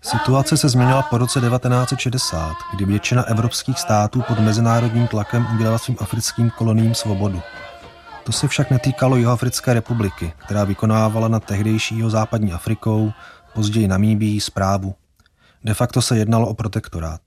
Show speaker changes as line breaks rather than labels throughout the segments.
Situace se změnila po roce 1960, kdy většina evropských států pod mezinárodním tlakem udělala svým africkým koloniím svobodu. To se však netýkalo Jihoafrické republiky, která vykonávala nad tehdejší jihozápadní Afrikou, později Namíbií, správu. De facto se jednalo o protektorát.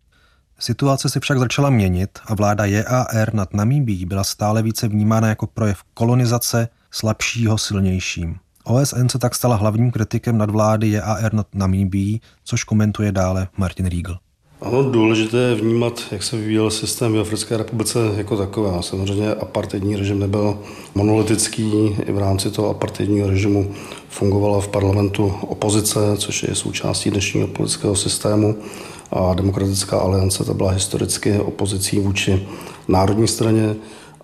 Situace se však začala měnit a vláda JAR nad Namíbií byla stále více vnímána jako projev kolonizace slabšího silnějším. OSN se tak stala hlavním kritikem nadvlády JAR nad Namíbií, což komentuje dále Martin Riegl.
Ano, důležité je vnímat, jak se vyvíjel systém v Africké republice jako takové. Samozřejmě apartheidní režim nebyl monolitický, i v rámci toho apartheidního režimu fungovala v parlamentu opozice, což je součástí dnešního politického systému. A Demokratická aliance to byla historicky opozicí vůči národní straně.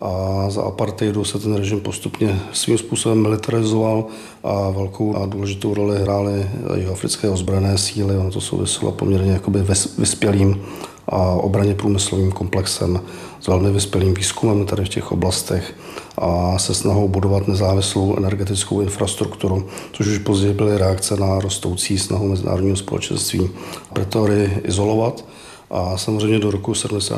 A za apartheidu se ten režim postupně svým způsobem militarizoval a velkou a důležitou roli hrály jihoafrické ozbrojené síly. Ono to souviselo poměrně jakoby vyspělým a obraně průmyslovým komplexem s velmi vyspělým výzkumem tady v těch oblastech a se snahou budovat nezávislou energetickou infrastrukturu, což už později byly reakce na rostoucí snahu mezinárodního společenství Pretorii izolovat. A samozřejmě do roku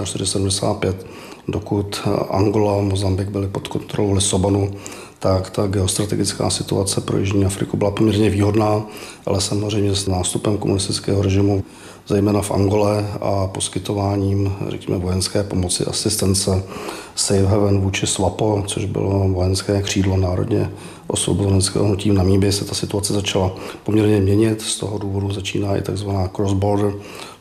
74-75, dokud Angola a Mozambik byly pod kontrolou Lisobanu, tak ta geostrategická situace pro Jižní Afriku byla poměrně výhodná, ale samozřejmě s nástupem komunistického režimu, zejména v Angole a poskytováním, řekněme, vojenské pomoci, asistence Safe Haven vůči SWAPO, což bylo vojenské křídlo národně osvobozeneckého hnutí v Namíbii, se ta situace začala poměrně měnit. Z toho důvodu začíná i takzvaná cross-border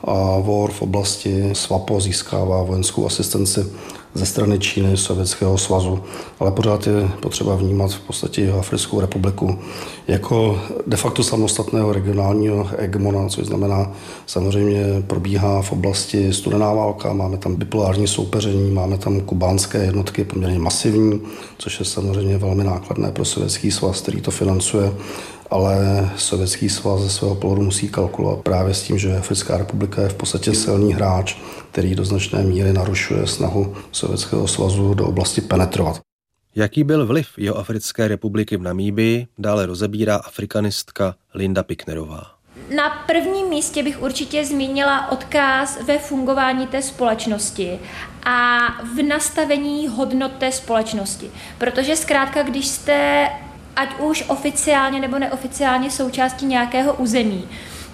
war v oblasti. SWAPO získává vojenskou asistenci ze strany Číny, Sovětského svazu, ale pořád je potřeba vnímat v podstatě Jihoafrickou republiku jako de facto samostatného regionálního hegemona, což znamená, samozřejmě probíhá v oblasti studená válka, máme tam bipolární soupeření, máme tam kubánské jednotky poměrně masivní, což je samozřejmě velmi nákladné pro Sovětský svaz, který to financuje, ale Sovětský svaz ze svého pohledu musí kalkulovat právě s tím, že Africká republika je v podstatě silný hráč, který do značné míry narušuje snahu Sovětského svazu do oblasti penetrovat.
Jaký byl vliv Jihoafrické republiky v Namíbii, dále rozebírá afrikanistka Linda Picknerová.
Na prvním místě bych určitě zmínila odkaz ve fungování té společnosti a v nastavení hodnot té společnosti. Protože zkrátka, když jste ať už oficiálně nebo neoficiálně součástí nějakého území,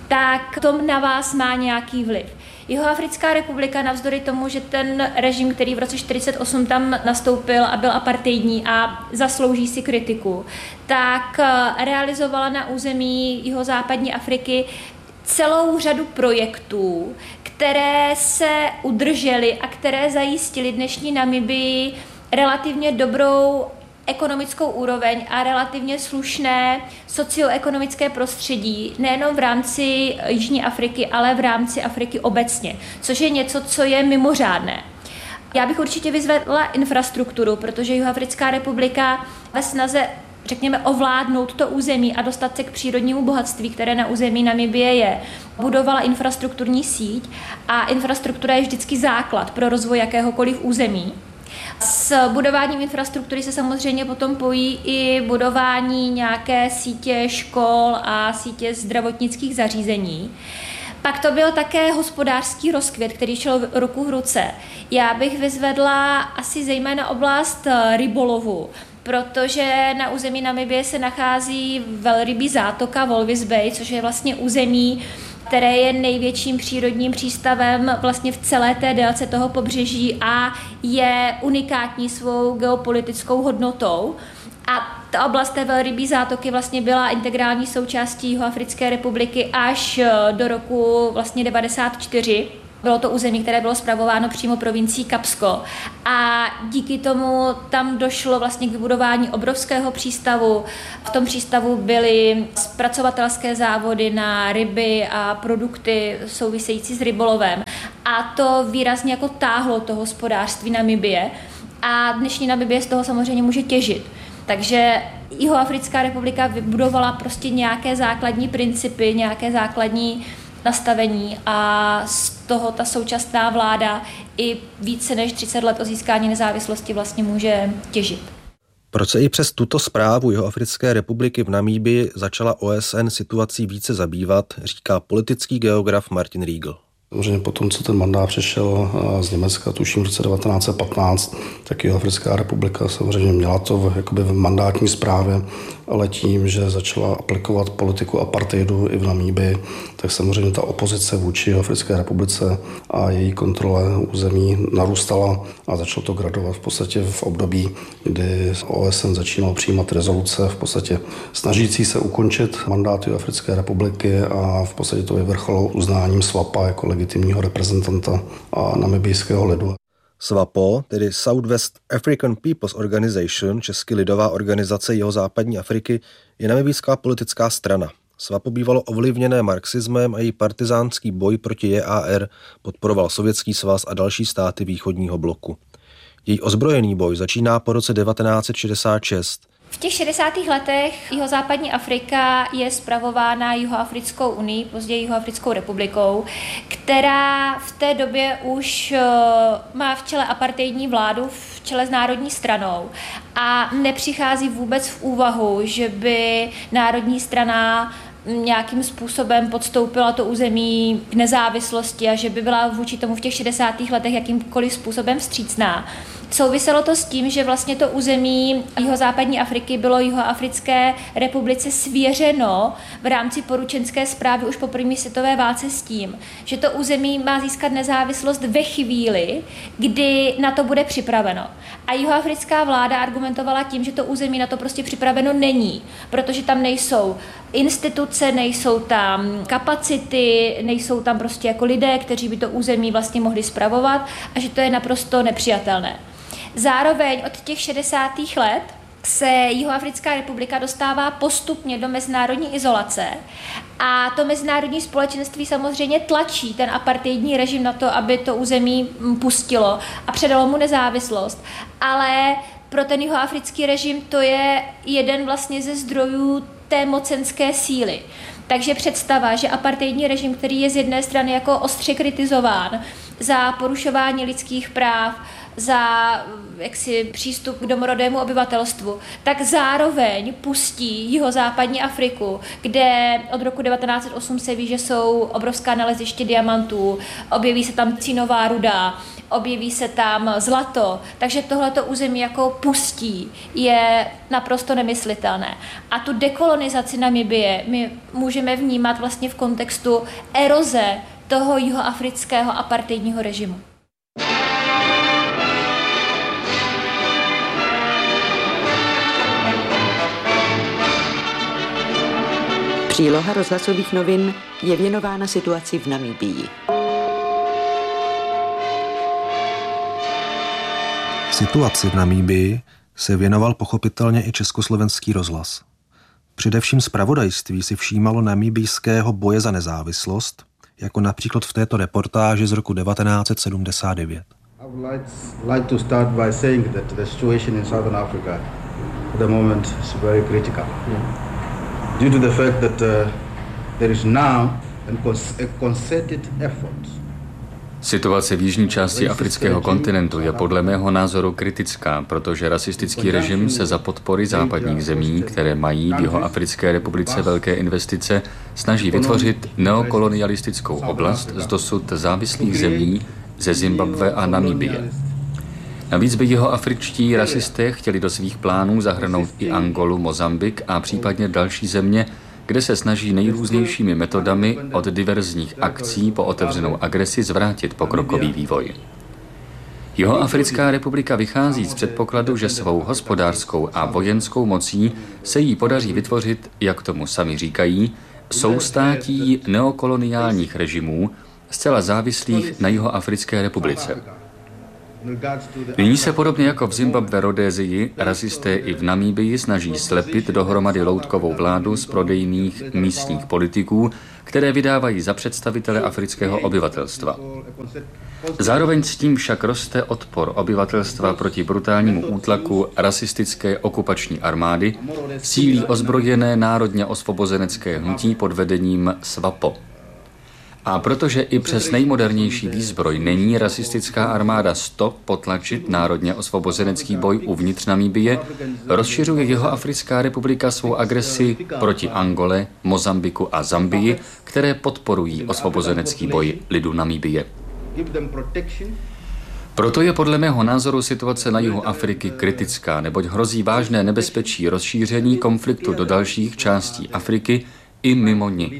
tak to na vás má nějaký vliv. Jihoafrická republika navzdory tomu, že ten režim, který v roce 1948 tam nastoupil a byl apartheidní a zaslouží si kritiku, tak realizovala na území jihozápadní Afriky celou řadu projektů, které se udržely a které zajistily dnešní Namibii relativně dobrou ekonomickou úroveň a relativně slušné socioekonomické prostředí, nejenom v rámci Jižní Afriky, ale v rámci Afriky obecně, což je něco, co je mimořádné. Já bych určitě vyzvedla infrastrukturu, protože Jihoafrická republika ve snaze, řekněme, ovládnout to území a dostat se k přírodnímu bohatství, které na území Namibie je, budovala infrastrukturní síť a infrastruktura je vždycky základ pro rozvoj jakéhokoliv území. S budováním infrastruktury se samozřejmě potom pojí i budování nějaké sítě škol a sítě zdravotnických zařízení. Pak to byl také hospodářský rozkvět, který šel ruku v ruce. Já bych vyzvedla asi zejména oblast rybolovu, protože na území Namibie se nachází velrybí zátoka Walvis Bay, což je vlastně území, které je největším přírodním přístavem vlastně v celé té délce toho pobřeží a je unikátní svou geopolitickou hodnotou. A ta oblast té velrybí zátoky vlastně byla integrální součástí Jihoafrické republiky až do roku vlastně 1994. Bylo to území, které bylo spravováno přímo provincií Kapsko a díky tomu tam došlo vlastně k vybudování obrovského přístavu. V tom přístavu byly zpracovatelské závody na ryby a produkty související s rybolovem a to výrazně jako táhlo to hospodářství Namibie a dnešní Namibie z toho samozřejmě může těžit. Takže Jihoafrická republika vybudovala prostě nějaké základní principy, nějaké základní nastavení a z toho ta současná vláda i více než 30 let o získání nezávislosti vlastně může těžit.
Proč se i přes tuto zprávu Jihoafrické republiky v Namíbii začala OSN situací více zabývat, říká politický geograf Martin Riegl.
Samozřejmě potom, co ten mandát přešel z Německa, tuším v roce 1915, tak Jihoafrická republika samozřejmě měla to v mandátní správě, ale tím, že začala aplikovat politiku apartheidu i v Namíbii, tak samozřejmě ta opozice vůči Jihoafrické republice a její kontrole území narůstala a začalo to gradovat v podstatě v období, kdy OSN začínalo přijímat rezoluce v podstatě snažící se ukončit mandát Jihoafrické republiky a v podstatě to vyvrcholilo uznáním SWAPO jako legitimního reprezentanta a namibijského lidu.
SWAPO, tedy Southwest African People's Organization, česky lidová organizace jihozápadní Afriky, je namibijská politická strana. SWAPO bývalo ovlivněné marxismem a její partizánský boj proti JAR podporoval Sovětský svaz a další státy východního bloku. Její ozbrojený boj začíná po roce 1966.
V těch 60. letech jihozápadní Afrika je spravována Jihoafrickou unii, později Jihoafrickou republikou, která v té době už má v čele apartheidní vládu, v čele s národní stranou a nepřichází vůbec v úvahu, že by národní strana nějakým způsobem podstoupila to území k nezávislosti a že by byla vůči tomu v těch 60. letech jakýmkoliv způsobem vstřícná. Souviselo to s tím, že vlastně to území jihozápadní Afriky bylo Jihoafrické republice svěřeno v rámci poručenské správy už po první světové válce s tím, že to území má získat nezávislost ve chvíli, kdy na to bude připraveno. A jihoafrická vláda argumentovala tím, že to území na to prostě připraveno není, protože tam nejsou instituce, nejsou tam kapacity, nejsou tam prostě jako lidé, kteří by to území vlastně mohli spravovat a že to je naprosto nepřijatelné. Zároveň od těch 60. let se Jihoafrická republika dostává postupně do mezinárodní izolace a to mezinárodní společenství samozřejmě tlačí ten apartheidní režim na to, aby to území pustilo a předalo mu nezávislost. Ale pro ten jihoafrický režim to je jeden vlastně ze zdrojů té mocenské síly. Takže představa, že apartheidní režim, který je z jedné strany jako ostře kritizován za porušování lidských práv, za přístup k domorodému obyvatelstvu, tak zároveň pustí jihozápadní Afriku, kde od roku 1908 se ví, že jsou obrovská naleziště diamantů, objeví se tam cinová ruda, objeví se tam zlato, takže tohleto území jako pustí je naprosto nemyslitelné. A tu dekolonizaci Namibie my můžeme vnímat vlastně v kontextu eroze toho jihoafrického apartheidního režimu.
Příloha rozhlasových novin je věnována situaci v Namibii.
Situaci v Namibii se věnoval pochopitelně i Československý rozhlas. Především zpravodajství si všímalo namibijského boje za nezávislost, jako například v této reportáži z roku 1979.
I would like to start by saying that the situation in Southern Africa at the moment is very critical. Due to the fact that there is now a concerted effort.
Situace v jižní části afrického kontinentu je podle mého názoru kritická, protože rasistický režim se za podpory západních zemí, které mají v Jihoafrické republice velké investice, snaží vytvořit neokolonialistickou oblast z dosud závislých zemí ze Zimbabwe a Namibie. Navíc by jihoafričtí rasisté chtěli do svých plánů zahrnout i Angolu, Mozambik a případně další země, kde se snaží nejrůznějšími metodami od diverzních akcí po otevřenou agresi zvrátit pokrokový vývoj. Jihoafrická republika vychází z předpokladu, že svou hospodářskou a vojenskou mocí se jí podaří vytvořit, jak tomu sami říkají, soustátí neokoloniálních režimů zcela závislých na Jihoafrické republice. Nyní se podobně jako v Zimbabwe Rhodésii rasisté i v Namibii snaží slepit dohromady loutkovou vládu z prodejných místních politiků, které vydávají za představitele afrického obyvatelstva. Zároveň s tím však roste odpor obyvatelstva proti brutálnímu útlaku rasistické okupační armády, sílí ozbrojené národně osvobozenecké hnutí pod vedením SWAPO. A protože i přes nejmodernější výzbroj není rasistická armáda 100 potlačit národně osvobozenecký boj uvnitř Namibie, rozšiřuje Jihoafrická republika svou agresi proti Angole, Mozambiku a Zambii, které podporují osvobozenecký boj lidu Namibie. Proto je podle mého názoru situace na jihu Afriky kritická, neboť hrozí vážné nebezpečí rozšíření konfliktu do dalších částí Afriky i mimo ní.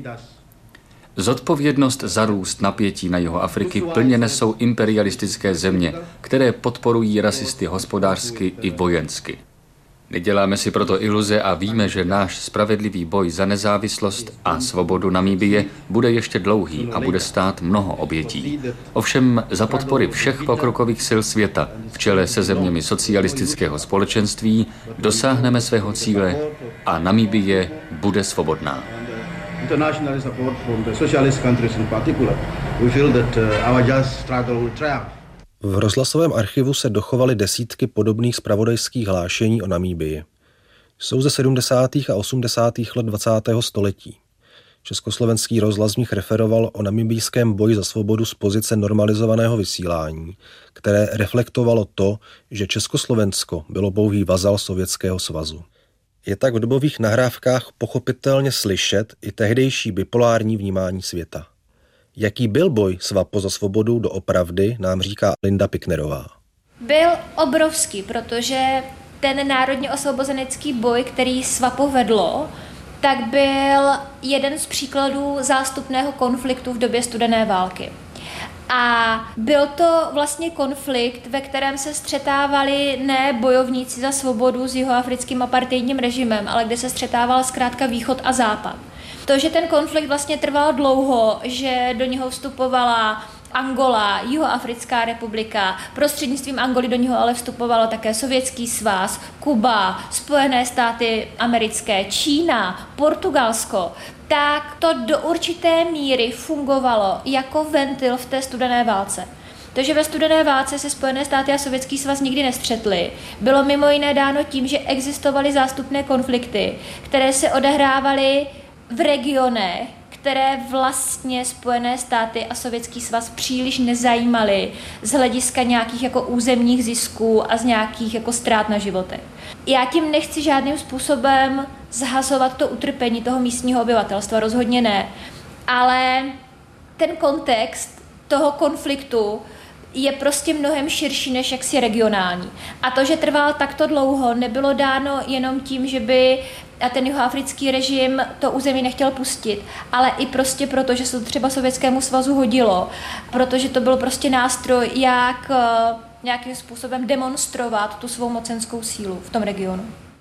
Zodpovědnost za růst napětí na jihu Afriky plně nesou imperialistické země, které podporují rasisty hospodářsky i vojensky. Neděláme si proto iluze a víme, že náš spravedlivý boj za nezávislost a svobodu Namibie bude ještě dlouhý a bude stát mnoho obětí. Ovšem za podpory všech pokrokových sil světa, v čele se zeměmi socialistického společenství, dosáhneme svého cíle a Namibie bude svobodná.
International support from the socialist countries in particular, we feel that our just struggle will triumph.
V rozhlasovém archivu se dochovaly desítky podobných zpravodajských hlášení o Namíbii. Jsou ze 70. a 80. let 20. století. Československý rozhlas v nich referoval o namibijském boji za svobodu z pozice normalizovaného vysílání, které reflektovalo to, že Československo bylo pouhý vazal Sovětského svazu. Je tak v dobových nahrávkách pochopitelně slyšet i tehdejší bipolární vnímání světa. Jaký byl boj SWAPO za svobodu doopravdy, nám říká Linda Piknerová.
Byl obrovský, protože ten národně osvobozenecký boj, který SWAPO vedlo, tak byl jeden z příkladů zástupného konfliktu v době studené války. A byl to vlastně konflikt, ve kterém se střetávali ne bojovníci za svobodu s jihoafrickým apartheidním režimem, ale kde se střetával zkrátka východ a západ. To, že ten konflikt vlastně trval dlouho, že do něho vstupovala Angola, Jihoafrická republika, prostřednictvím Angoly do něho ale vstupovalo také Sovětský svaz, Kuba, Spojené státy americké, Čína, Portugalsko, tak to do určité míry fungovalo jako ventil v té studené válce. To, že ve studené válce se Spojené státy a Sovětský svaz nikdy nestřetly, bylo mimo jiné dáno tím, že existovaly zástupné konflikty, které se odehrávaly v regionech, které vlastně Spojené státy a Sovětský svaz příliš nezajímaly z hlediska nějakých jako územních zisků a z nějakých jako ztrát na životech. Já tím nechci žádným způsobem zhazovat to utrpení toho místního obyvatelstva, rozhodně ne, ale ten kontext toho konfliktu je prostě mnohem širší než jaksi regionální. A to, že trval takto dlouho, nebylo dáno jenom tím, že by ten jihoafrický režim to území nechtěl pustit, ale i prostě proto, že se to třeba Sovětskému svazu hodilo, protože to byl prostě nástroj, jak nějakým způsobem demonstrovat tu svou mocenskou sílu v tom regionu.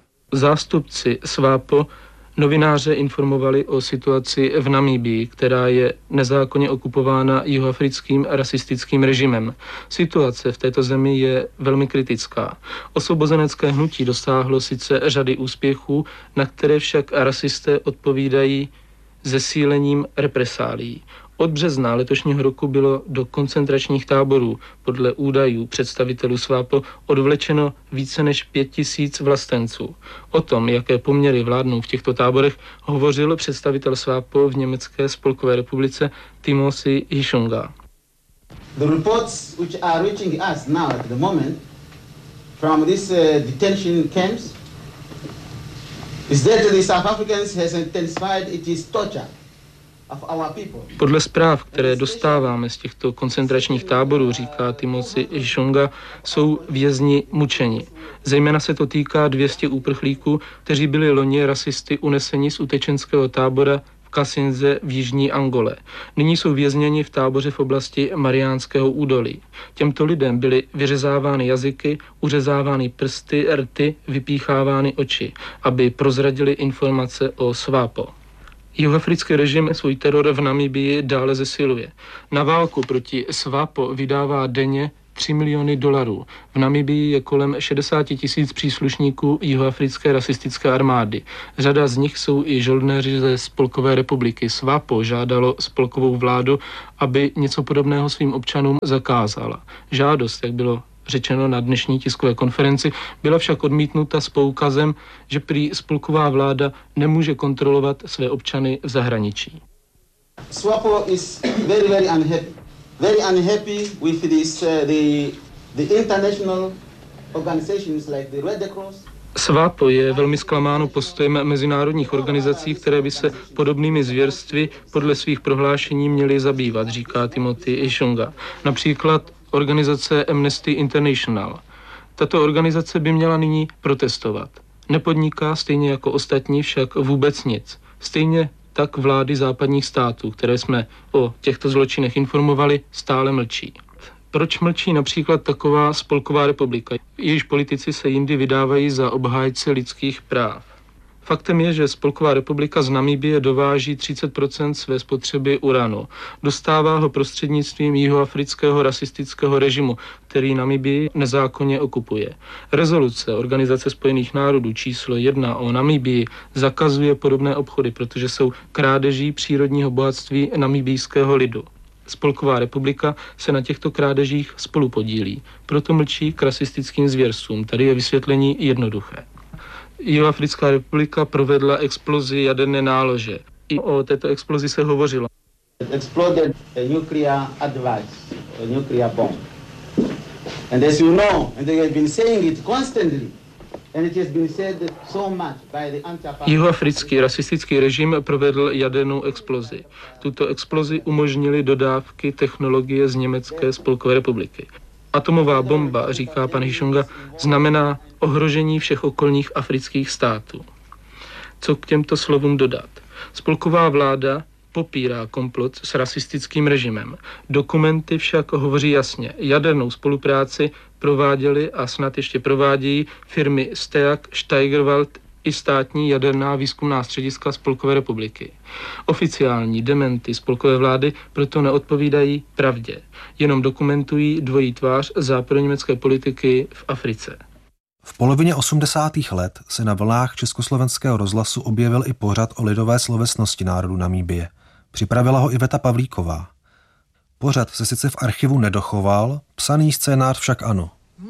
Zástupci SWAPO novináře informovali o situaci v Namíbii, která je nezákonně okupována jihoafrickým rasistickým režimem. Situace v této zemi je velmi kritická. Osvobozenecké hnutí dosáhlo sice řady úspěchů, na které však rasisté odpovídají zesílením represálií. Od března letošního roku bylo do koncentračních táborů podle údajů představitelů SWAPO odvlečeno více než 5000 vlastenců. O tom, jaké poměry vládnou v těchto táborech, hovořil představitel SWAPO v Německé spolkové republice Timothy Hishunga.
The reports which are reaching us now at the moment from these detention camps is that the South Africans has intensified its torture.
Podle zpráv, které dostáváme z těchto koncentračních táborů, říká Timothy Hishunga, jsou vězni mučeni. Zejména se to týká 200 úprchlíků, kteří byli loni rasisty uneseni z utečenského tábora v Kasinze v jižní Angole. Nyní jsou vězněni v táboře v oblasti Mariánského údolí. Těmto lidem byly vyřezávány jazyky, uřezávány prsty, rty, vypíchávány oči, aby prozradili informace o SWAPO. Jihoafrický režim svůj teror v Namibii dále zesiluje. Na válku proti SWAPO vydává denně $3 miliony. V Namibii je kolem 60 000 příslušníků jihoafrické rasistické armády. Řada z nich jsou i žoldnéři ze Spolkové republiky. SWAPO žádalo spolkovou vládu, aby něco podobného svým občanům zakázala. Žádost, jak bylo řečeno na dnešní tiskové konferenci, byla však odmítnuta s poukazem, že prý spolková vláda nemůže kontrolovat své občany v zahraničí.
SWAPO is very, very unhappy. Very unhappy with this, the international organizations like the Red Cross.
SWAPO je velmi zklamáno postojem mezinárodních organizací, které by se podobnými zvěrstvy podle svých prohlášení měly zabývat, říká Timothy Ishunga. Například organizace Amnesty International. Tato organizace by měla nyní protestovat. Nepodniká stejně jako ostatní však vůbec nic. Stejně tak vlády západních států, které jsme o těchto zločinech informovali, stále mlčí. Proč mlčí například taková spolková republika? Jejíž politici se jindy vydávají za obhájce lidských práv. Faktem je, že Spolková republika z Namibie dováží 30% své spotřeby uranu. Dostává ho prostřednictvím jihoafrického rasistického režimu, který Namibii nezákonně okupuje. Rezoluce Organizace spojených národů číslo 1 o Namibii zakazuje podobné obchody, protože jsou krádeží přírodního bohatství namibijského lidu. Spolková republika se na těchto krádežích spolupodílí, proto mlčí k rasistickým zvěrstvům. Tady je vysvětlení jednoduché. Jihoafrická republika provedla explozi jaderné nálože. I o této explozi se hovořilo.
Exploded a nuclear device, a nuclear bomb. And as you know, and they have been saying it constantly, and it has been said so much by the anti-apartheid.
Jihoafrický rasistický režim provedl jadernou explozi. Tuto explozi umožnily dodávky technologie z Německé spolkové republiky. Atomová bomba, říká pan Ishunga, znamená ohrožení všech okolních afrických států. Co k těmto slovům dodat? Spolková vláda popírá komplot s rasistickým režimem. Dokumenty však hovoří jasně. Jadernou spolupráci prováděly a snad ještě provádějí firmy Steag, Steigerwald i státní jaderná výzkumná střediska Spolkové republiky. Oficiální dementy spolkové vlády proto neodpovídají pravdě, jenom dokumentují dvojí tvář západoněmecké politiky v Africe.
V polovině 80. let se na vlnách Československého rozhlasu objevil i pořad o lidové slovesnosti národu Namibie. Připravila ho Iveta Pavlíková. Pořad se sice v archivu nedochoval, psaný scénář však ano.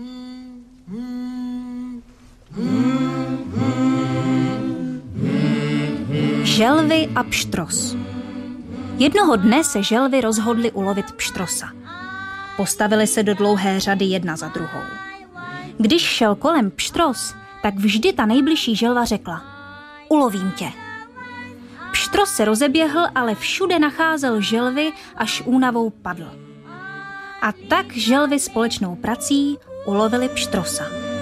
Želvy a pštros. Jednoho dne se želvy rozhodly ulovit pštrosa. Postavili se do dlouhé řady jedna za druhou. Když šel kolem pštros, tak vždy ta nejbližší želva řekla: ulovím tě. Pštros se rozeběhl, ale všude nacházel želvy, až únavou padl. A tak želvy společnou prací ulovili pštrosa.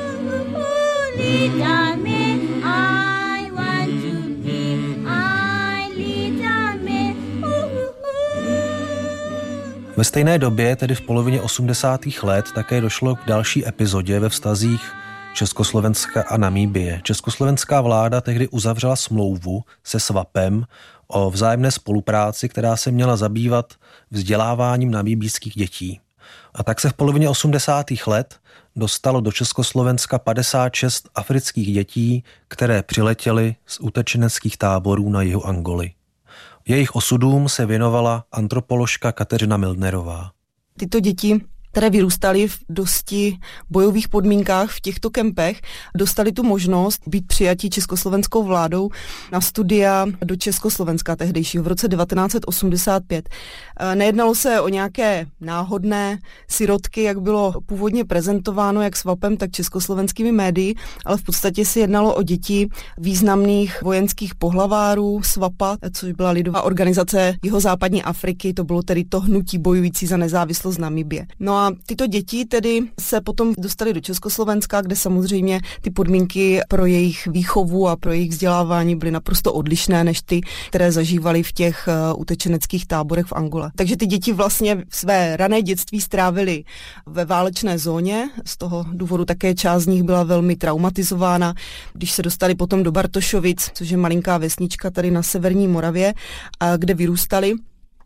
Ve stejné době, tedy v polovině 80. let, také došlo k další epizodě ve vztazích Československa a Namibie. Československá vláda tehdy uzavřela smlouvu se SWAPem o vzájemné spolupráci, která se měla zabývat vzděláváním namibijských dětí. A tak se v polovině 80. let dostalo do Československa 56 afrických dětí, které přiletěly z utečeneckých táborů na jihu Angoly. Jejich osudům se věnovala antropoložka Kateřina Mildnerová.
Tyto děti, které vyrůstaly v dosti bojových podmínkách v těchto kempech, dostali tu možnost být přijatí československou vládou na studia do Československa tehdejšího v roce 1985. Nejednalo se o nějaké náhodné sirotky, jak bylo původně prezentováno jak SWAPem, tak československými médii, ale v podstatě se jednalo o děti významných vojenských pohlavárů SWAPa, což byla lidová organizace jihozápadní Afriky, to bylo tedy to hnutí bojující za nezávislost Namibie. No a tyto děti tedy se potom dostaly do Československa, kde samozřejmě ty podmínky pro jejich výchovu a pro jejich vzdělávání byly naprosto odlišné než ty, které zažívali v těch utečeneckých táborech v Angole. Takže ty děti vlastně své rané dětství strávily ve válečné zóně, z toho důvodu také část z nich byla velmi traumatizována. Když se dostali potom do Bartošovic, což je malinká vesnička tady na severní Moravě, kde vyrůstali,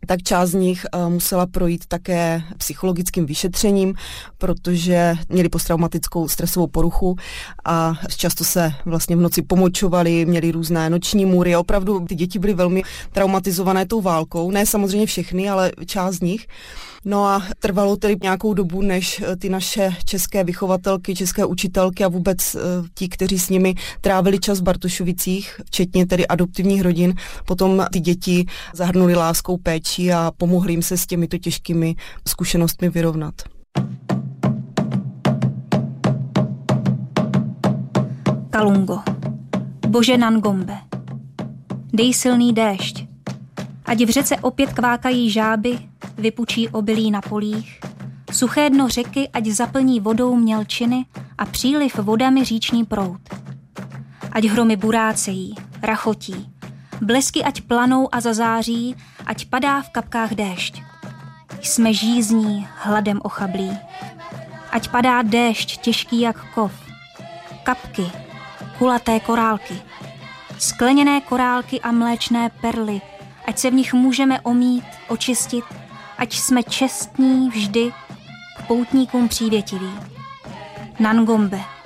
tak část z nich musela projít také psychologickým vyšetřením, protože měli posttraumatickou stresovou poruchu a často se vlastně v noci pomočovali, měli různé noční můry a opravdu ty děti byly velmi traumatizované tou válkou. Ne samozřejmě všechny, ale část z nich. No a trvalo tedy nějakou dobu, než ty naše české vychovatelky, české učitelky a vůbec ti, kteří s nimi trávili čas v Bartošovicích, včetně tedy adoptivních rodin, potom ty děti zahrnuli láskou, péčí a pomohli jim se s těmito těžkými zkušenostmi vyrovnat.
Kalungo. Bože Nangombe. Dej silný déšť. Ať v řece opět kvákají žáby, vypučí obilí na polích, suché dno řeky ať zaplní vodou mělčiny a příliv vodami říční proud. Ať hromy burácejí, rachotí, blesky ať planou a zazáří, ať padá v kapkách déšť. Jsme žízní, hladem ochablí. Ať padá déšť těžký jak kov. Kapky, kulaté korálky, skleněné korálky a mléčné perly, ať se v nich můžeme omít, očistit, ať jsme čestní vždy, k poutníkům přívětiví. Nangombe.